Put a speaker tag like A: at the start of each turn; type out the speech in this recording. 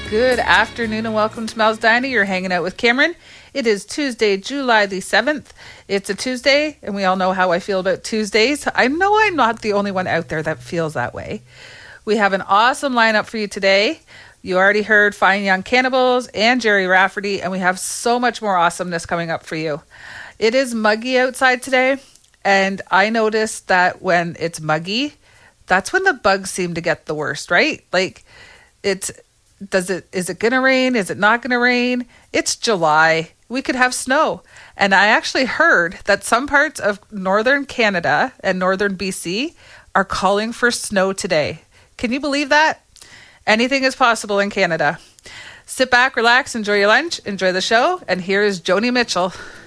A: Good afternoon and welcome to Mel's Diner. You're hanging out with Cameron. It is Tuesday, July the 7th. It's a Tuesday, and we all know how I feel about Tuesdays. I know I'm not the only one out there that feels that way. We have an awesome lineup for you today. You already heard Fine Young Cannibals and Jerry Rafferty, and we have so much more awesomeness coming up for you. It is muggy outside today, and I noticed that when it's muggy, that's when the bugs seem to get the worst, right? Like, is it going to rain? Is it not going to rain? It's July. We could have snow. And I actually heard that some parts of northern Canada and northern BC are calling for snow today. Can you believe that? Anything is possible in Canada. Sit back, relax, enjoy your lunch, enjoy the show, and here is Joni Mitchell.